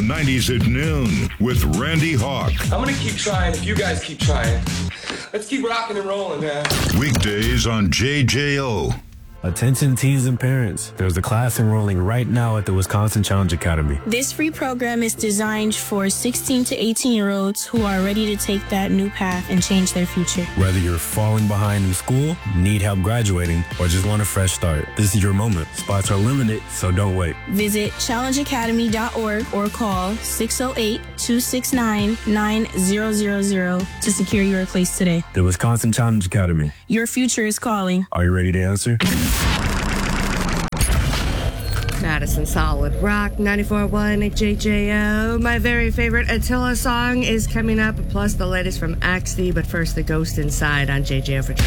90s at noon with Randy Hawk. I'm going to keep trying if you guys keep trying. Let's keep rocking and rolling, man. Weekdays on JJO. Attention teens and parents. There's a class enrolling right now at the Wisconsin Challenge Academy. This free program is designed for 16 to 18-year-olds who are ready to take that new path and change their future. Whether you're falling behind in school, need help graduating, or just want a fresh start, this is your moment. Spots are limited, so don't wait. Visit challengeacademy.org or call 608-269-9000 to secure your place today. The Wisconsin Challenge Academy. Your future is calling. Are you ready to answer? Madison Solid Rock 94.1 at JJO. My very favorite Attila song is coming up, plus the latest from Axie, but first the Ghost Inside on JJO for